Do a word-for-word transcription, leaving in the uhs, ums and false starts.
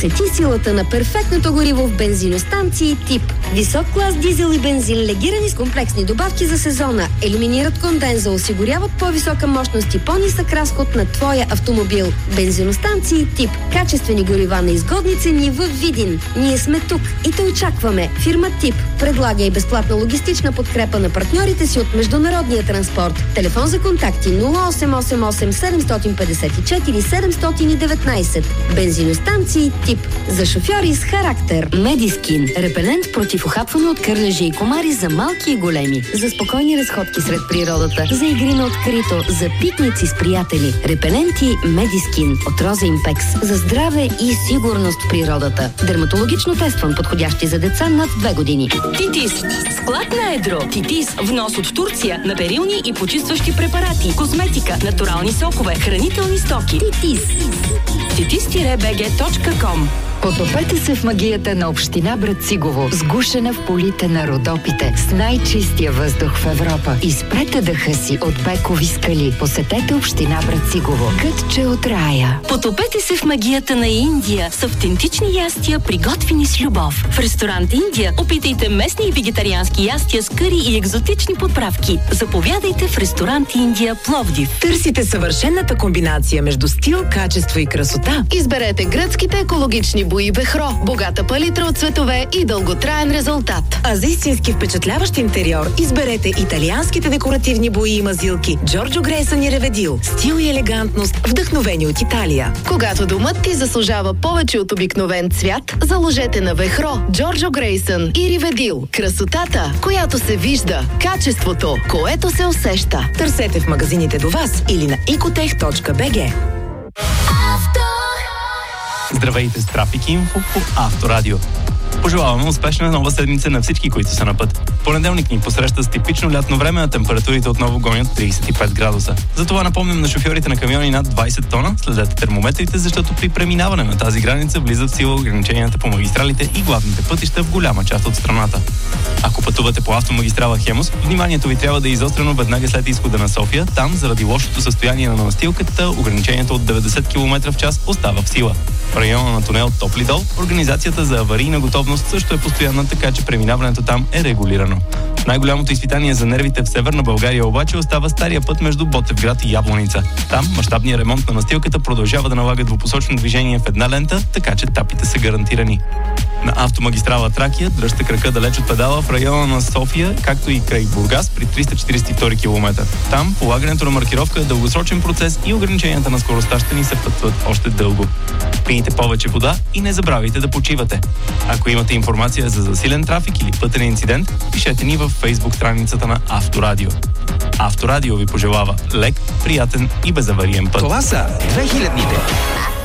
Усети силата на перфектното гориво в бензиностанции тип. Висок клас дизел и бензин, легирани с комплексни добавки за сезона, елиминират конденза, осигуряват по-висока мощност и по-нисък разход на твоя автомобил. Бензиностанции тип. Качествени горива на изгодни цени в Видин. Ние сме тук и те очакваме. Фирма Тип предлага и безплатна логистична подкрепа на партньорите си от международния транспорт. Телефон за контакти нула осем осем осем седем пет четири седем едно девет. Бензиностанции Тип. За шофьори с характер. Медискин. Репелент против ухапване от кърлежи и комари за малки и големи. За спокойни разходки сред природата. За игри на открито. За пикници с приятели. Репеленти Медискин от Роза Импекс. За здраве и сигурност в природата. Дерматологично тестван, подходящи за деца над две години. Титис. Склад на едро. Титис. Внос от Турция на перилни и почистващи препарати. Козметика, натурални сокове, хранителни стоки. Титис. титис би джи точка ком. Потопете се в магията на община Брацигово, сгушена в полите на Родопите, с най-чистия въздух в Европа. Изпрете дъха си от бекови скали. Посетете община Брацигово. Кътче от рая. Потопете се в магията на Индия с автентични ястия, приготвени с любов. В ресторант Индия опитайте местни и вегетариански ястия с къри и екзотични подправки. Заповядайте в ресторант Индия, Пловдив. Търсите съвършената комбинация между стил, качество и красота? Изберете гръцките екологични бои Бехро. Богата палитра от цветове и дълготраен резултат. А за истински впечатляващ интериор изберете италианските декоративни бои и мазилки Джорджо Грейсън и Реведил. Стил и елегантност, вдъхновени от Италия. Когато домът ти заслужава повече от обикновен цвят, заложете на Вехро, Джорджо Грейсън и Реведил. Красотата, която се вижда. Качеството, което се усеща. Търсете в магазините до вас или на икотех точка би джи. Здравейте с Трафик Инфо по Авторадио. Пожелаваме успешна нова седмица на всички, които са на път. Понеделник ни посреща с типично лятно време, а температурите отново гонят трийсет и пет градуса. Затова напомням на шофьорите на камиони над двайсет тона, следете термометрите, защото при преминаване на тази граница влизат в сила ограниченията по магистралите и главните пътища в голяма част от страната. Ако пътувате по автомагистрала Хемус, вниманието ви трябва да е изострено веднага след изхода на София. Там, заради лошото състояние на настилката, ограничението от деветдесет километра в час остава в сила. В района на тунел Топли дол, организацията за аварийна готовност също е постоянна, така че преминаването там е регулирано. Най-голямото изпитание за нервите в Северна България обаче остава стария път между Ботевград и Ябланица. Там мащабният ремонт на настилката продължава да налага двупосочно движение в една лента, така че тапите са гарантирани. На автомагистрала Тракия дръжте крака далеч от педала в района на София, както и край Бургас при триста четирийсет и втори километър. Там полагането на маркировка е дългосрочен процес и ограниченията на скоростта ще ни се пътват още дълго. Пийте повече вода и не забравяйте да почивате. Ако имате информация за засилен трафик или пътен инцидент, пишете ни във Facebook страницата на Авторадио. Авторадио ви пожелава лек, приятен и безавариен път. Това са две хилядните.